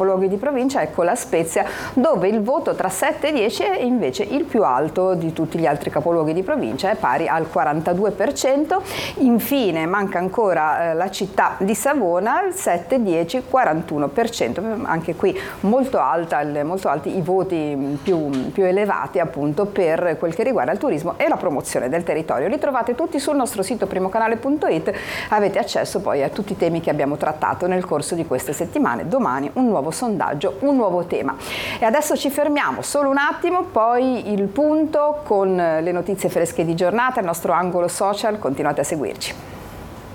capoluoghi di provincia, ecco la Spezia, dove il voto tra 7 e 10 è invece il più alto di tutti gli altri capoluoghi di provincia, è pari al 42%. Infine manca ancora la città di Savona, il 7, 10, 41%, anche qui molto alti i voti più elevati appunto per quel che riguarda il turismo e la promozione del territorio. Li trovate tutti sul nostro sito primocanale.it, avete accesso poi a tutti i temi che abbiamo trattato nel corso di queste settimane. Domani un nuovo sondaggio, un nuovo tema. E adesso ci fermiamo solo un attimo, poi il punto con le notizie fresche di giornata, il nostro angolo social, continuate a seguirci.